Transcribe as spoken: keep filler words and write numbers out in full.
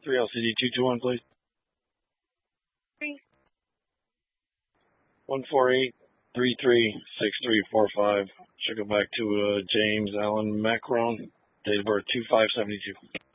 three L C D two two one, please. Three. one four eight, three three six three four five. Should go back to uh, James Allen Macron, date of birth two five seventy two.